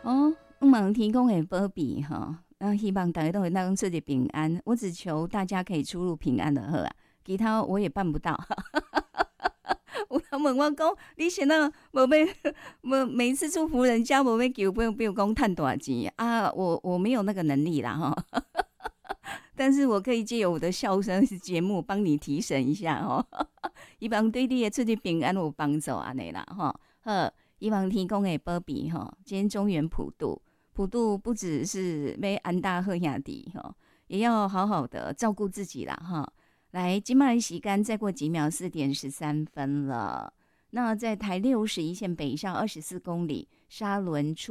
哦，望天公的保庇哈，希望大家都会当出入平安。我只求大家可以出入平安的好啊，其他我也办不到。有人问我讲，你现在无要无每一次祝福人家无要求，不用讲赚多少钱啊？我没有那个能力啦哈。但是我可以借由我的笑声节目帮你提神一下哦，希望对你的出去平安有帮助安尼啦哈。好，希望天公的保庇哈。今天中元普渡，普渡不只是要安大喝兄弟哈，也要好好的照顾自己啦哈。来，今麦时间再过几秒4:13了。那在台61线北上24公里沙仑处。